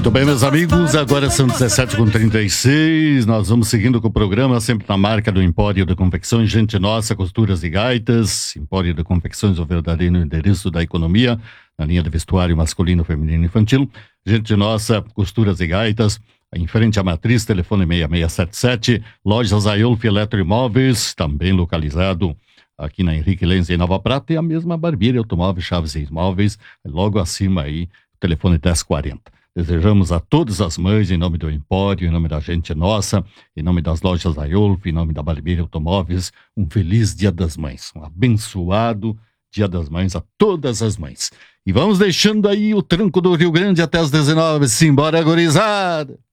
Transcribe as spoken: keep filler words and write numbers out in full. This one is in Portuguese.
Muito bem, meus amigos, agora são dezessete e trinta e seis, nós vamos seguindo com o programa, sempre na marca do Empório da Confecções Gente Nossa, Costuras e Gaitas. Empório da Confecções, o verdadeiro endereço da economia, na linha de vestuário masculino, feminino e infantil. Gente Nossa, Costuras e Gaitas, em frente à Matriz, telefone seis seis sete sete, Lojas Aiolf Eletroimóveis, também localizado aqui na Henrique Lenz, em Nova Prata, e a mesma Barbearia Automóveis, Chaves e Imóveis, logo acima aí, telefone dez quarenta. Desejamos a todas as mães, em nome do Empório, em nome da Gente Nossa, em nome das lojas Aiolf, em nome da Barbearia Automóveis, um feliz Dia das Mães, um abençoado Dia das Mães a todas as mães. E vamos deixando aí o tranco do Rio Grande até as dezenove. Simbora, gurizada!